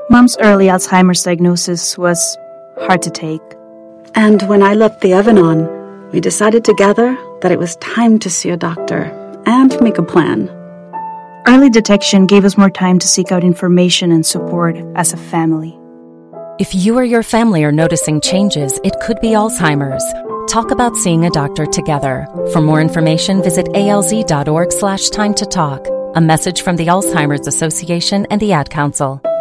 Mom's early Alzheimer's diagnosis was hard to take. And when I left the Evanon, we decided together that it was time to see a doctor and make a plan. Early detection gave us more time to seek out information and support as a family. If you or your family are noticing changes, it could be Alzheimer's. Talk about seeing a doctor together. For more information, visit alz.org/time-to-talk. A message from the Alzheimer's Association and the Ad Council.